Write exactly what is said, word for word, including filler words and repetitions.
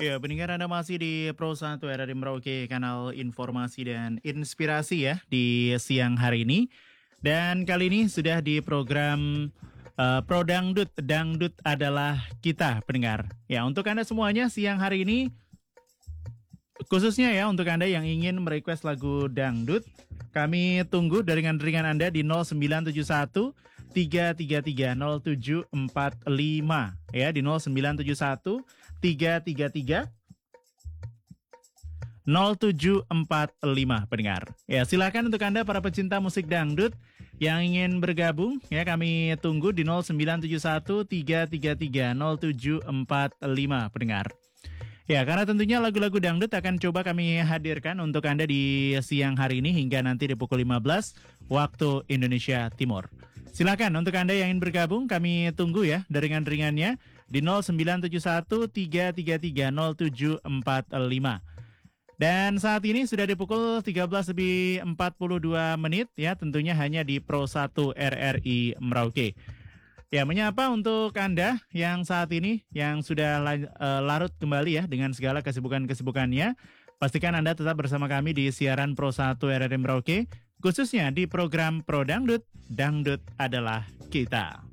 Ya, pendengar Anda masih di Pro satu R R I Merauke, kanal informasi dan inspirasi ya di siang hari ini. Dan kali ini sudah di program uh, Pro Dangdut, Dangdut adalah kita pendengar. Ya, untuk Anda semuanya siang hari ini, khususnya ya untuk Anda yang ingin merequest lagu dangdut, kami tunggu jaringan-jaringan Anda di nol sembilan tujuh satu tiga tiga tiga nol tujuh empat lima ya, di nol sembilan tujuh satu tiga tiga tiga nol tujuh empat lima pendengar. Ya, silakan untuk Anda para pecinta musik dangdut yang ingin bergabung ya, kami tunggu di nol sembilan tujuh satu tiga tiga tiga nol tujuh empat lima pendengar. Ya, karena tentunya lagu-lagu dangdut akan coba kami hadirkan untuk Anda di siang hari ini hingga nanti di pukul lima belas waktu Indonesia Timur. Silakan untuk Anda yang ingin bergabung, kami tunggu ya jaringan-jaringannya di nol sembilan tujuh satu tiga tiga tiga nol tujuh empat lima. Dan saat ini sudah di pukul tiga belas lebih empat puluh dua menit ya, tentunya hanya di Pro satu R R I Merauke. Ya, menyapa untuk Anda yang saat ini yang sudah uh, larut kembali ya dengan segala kesibukan-kesibukannya. Pastikan Anda tetap bersama kami di siaran Pro satu R R I Merauke, khususnya di program Pro Dangdut, Dangdut adalah kita.